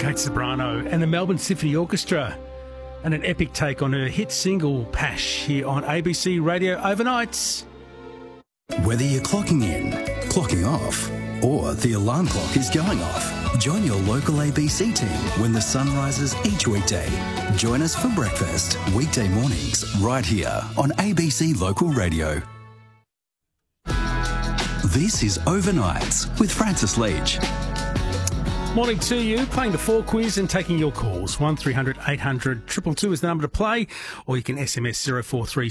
Kate Sobrano and the Melbourne Symphony Orchestra, and an epic take on her hit single Pash here on ABC Radio Overnights. Whether you're clocking in, clocking off, or the alarm clock is going off, join your local ABC team when the sun rises each weekday. Join us for breakfast, weekday mornings, right here on ABC Local Radio. This is Overnights with Francis Leach. Morning to you, playing the 4 quiz and taking your calls. 1300 800 222 is the number to play, or you can SMS